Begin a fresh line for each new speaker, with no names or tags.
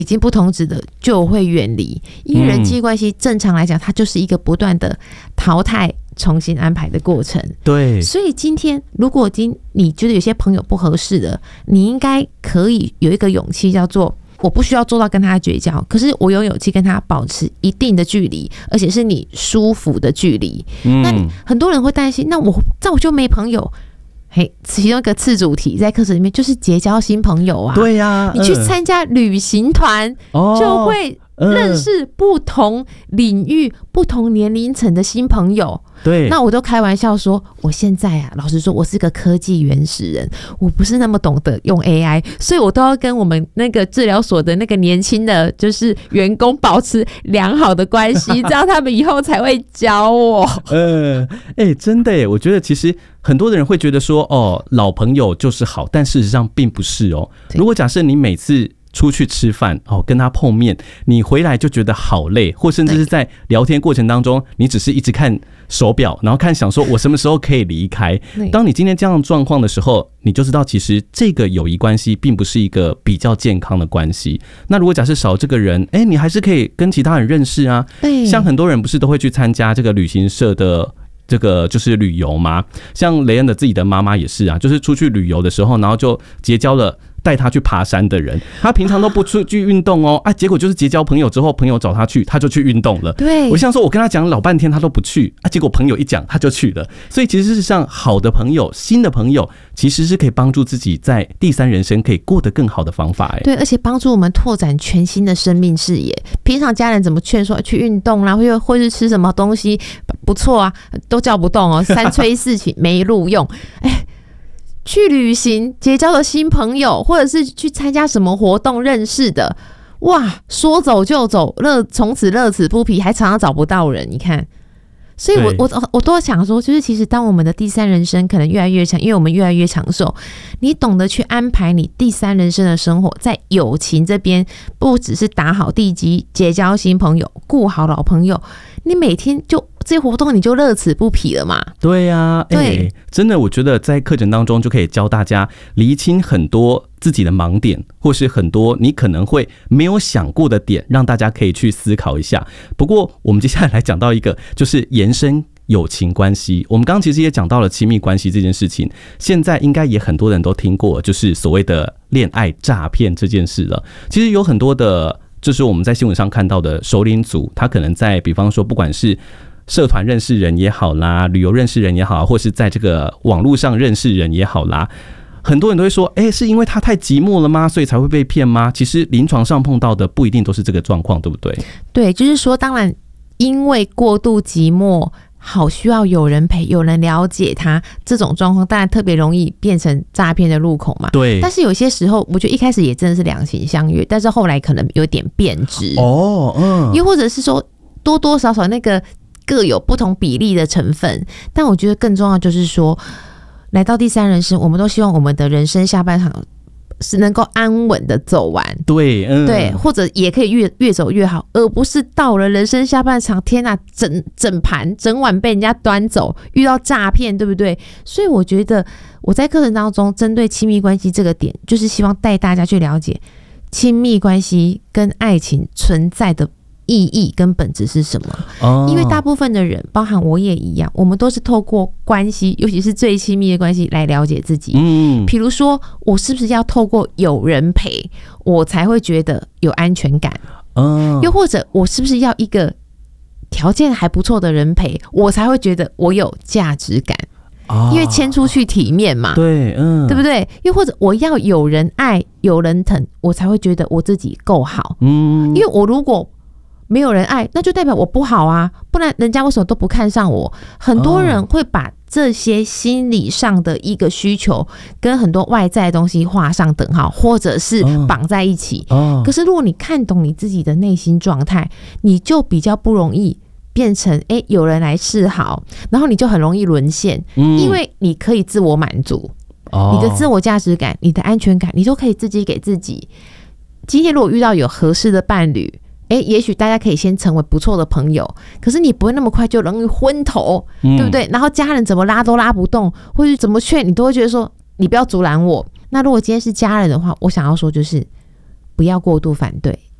已经不同质的就会远离，因为人际关系正常来讲，它就是一个不断的淘汰、重新安排的过程。
对，
所以今天如果你觉得有些朋友不合适的，你应该可以有一个勇气，叫做我不需要做到跟他绝交，可是我有勇气跟他保持一定的距离，而且是你舒服的距离。那很多人会担心，那我就没朋友。其中一个次主题在课程里面就是结交新朋友啊。
对啊，
你去参加旅行团，就会认识不同领域、不同年龄层的新朋友。
对，
那我都开玩笑说，我现在啊，老实说，我是个科技原始人，我不是那么懂得用 AI， 所以我都要跟我们那个治疗所的那个年轻的，就是员工保持良好的关系，这样他们以后才会教我。
真的耶，我觉得其实很多的人会觉得说，老朋友就是好，但事实上并不是哦。如果假设你每次出去吃饭跟他碰面，你回来就觉得好累，或甚至是在聊天过程当中，你只是一直看手表，然后想说我什么时候可以离开。当你今天这样的状况的时候，你就知道其实这个友谊关系并不是一个比较健康的关系。那如果假设少这个人，你还是可以跟其他人认识啊。像很多人不是都会去参加这个旅行社的这个就是旅游嘛，像雷恩的自己的妈妈也是啊，就是出去旅游的时候，然后就结交了带他去爬山的人，他平常都不出去运动结果就是结交朋友之后，朋友找他去，他就去运动了。
对，
我像说我跟他讲老半天他都不去结果朋友一讲他就去了。所以其实事实上，好的朋友、新的朋友其实是可以帮助自己在第三人生可以过得更好的方法。
对，而且帮助我们拓展全新的生命视野。平常家人怎么劝说去运动啦，或是吃什么东西不错啊，都叫不动三催四请没录用。去旅行结交的新朋友，或者是去参加什么活动认识的，哇，说走就走，从此乐此不疲，还常常找不到人，你看。所以我都想说，就是其实当我们的第三人生可能越来越长，因为我们越来越长寿，你懂得去安排你第三人生的生活，在友情这边不只是打好地基，结交新朋友，顾好老朋友，你每天就这些活动你就乐此不疲了嘛。
对啊，对，真的我觉得在课程当中就可以教大家厘清很多自己的盲点，或是很多你可能会没有想过的点，让大家可以去思考一下。不过我们接下来讲到一个就是延伸友情关系，我们刚刚其实也讲到了亲密关系这件事情，现在应该也很多人都听过，就是所谓的恋爱诈骗这件事了。其实有很多的就是我们在新闻上看到的首领组，他可能在比方说不管是社团认识人也好啦，旅游认识人也好，或是在这个网络上认识人也好啦，很多人都会说是因为他太寂寞了吗，所以才会被骗吗？其实临床上碰到的不一定都是这个状况，对不对？
对，就是说当然因为过度寂寞，好需要有人陪，有人了解他，这种状况当然特别容易变成诈骗的入口嘛。
对，
但是有些时候我觉得一开始也真的是两情相悦，但是后来可能有点变质又或者是说多多少少那个各有不同比例的成分。但我觉得更重要就是说，来到第三人生，我们都希望我们的人生下半场是能够安稳的走完。
对，
对，或者也可以越走越好，而不是到了人生下半场，天哪，整盘整碗被人家端走，遇到诈骗，对不对？所以我觉得我在课程当中针对亲密关系这个点，就是希望带大家去了解亲密关系跟爱情存在的意义跟本质是什么。因为大部分的人，包含我也一样，我们都是透过关系，尤其是最亲密的关系来了解自己。比如说我是不是要透过有人陪我才会觉得有安全感，又或者我是不是要一个条件还不错的人陪我才会觉得我有价值感，因为牵出去体面嘛。
对，
对不对？又或者我要有人爱有人疼我才会觉得我自己够好。因为我如果没有人爱，那就代表我不好啊，不然人家为什么都不看上我？很多人会把这些心理上的一个需求跟很多外在的东西画上等号，或者是绑在一起。可是如果你看懂你自己的内心状态，你就比较不容易变成有人来示好，然后你就很容易沦陷。因为你可以自我满足，你的自我价值感、你的安全感，你都可以自己给自己。今天如果遇到有合适的伴侣，也许大家可以先成为不错的朋友，可是你不会那么快就容易昏头，对不对？然后家人怎么拉都拉不动，或者怎么劝你都会觉得说你不要阻拦我。那如果今天是家人的话，我想要说就是不不要过度反对。